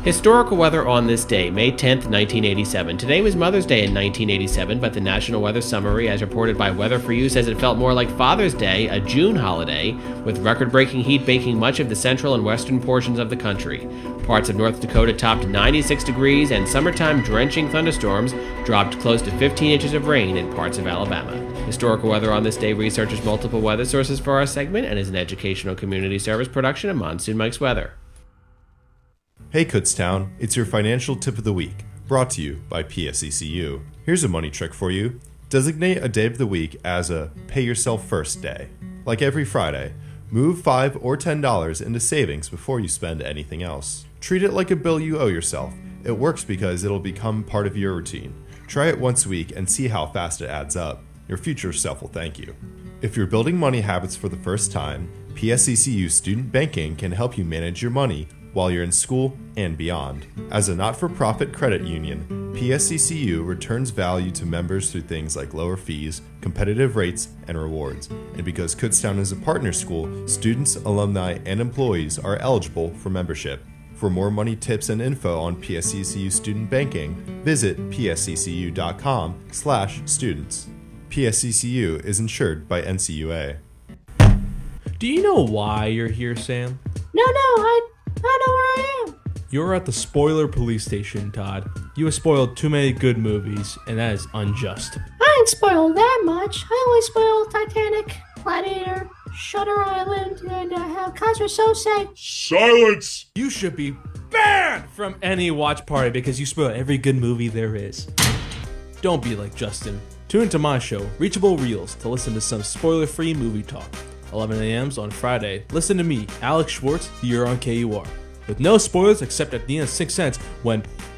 Historical weather on this day, May 10th, 1987. Today was Mother's Day in 1987, but the National Weather Summary, as reported by Weather For You, says it felt more like Father's Day, a June holiday, with record-breaking heat baking much of the central and western portions of the country. Parts of North Dakota topped 96 degrees, and summertime drenching thunderstorms dropped close to 15 inches of rain in parts of Alabama. Historical weather on this day researches multiple weather sources for our segment and is an educational community service production of Monsoon Mike's Weather. Hey Kutztown, it's your financial tip of the week, brought to you by PSECU. Here's a money trick for you. Designate a day of the week as a pay yourself first day. Like every Friday, move $5 or $10 into savings before you spend anything else. Treat it like a bill you owe yourself. It works because it'll become part of your routine. Try it once a week and see how fast it adds up. Your future self will thank you. If you're building money habits for the first time, PSECU Student Banking can help you manage your money while you're in school and beyond. As a not-for-profit credit union, PSECU returns value to members through things like lower fees, competitive rates, and rewards. And because Kutztown is a partner school, students, alumni, and employees are eligible for membership. For more money tips and info on PSECU student banking, visit psecU.com/students. PSECU is insured by NCUA. Do you know why you're here, Sam? No, I know where I am. You're at the spoiler police station, Todd. You have spoiled too many good movies, and that is unjust. I ain't spoiled that much. I only spoiled Titanic, Gladiator, Shutter Island, and Kaiser Sose. Silence! You should be banned from any watch party because you spoiled every good movie there is. Don't be like Justin. Tune into my show, Reachable Reels, to listen to some spoiler-free movie talk. 11 a.m.s on Friday. Listen to me, Alex Schwartz, here on KUR. With no spoilers except at the end of 6 cents when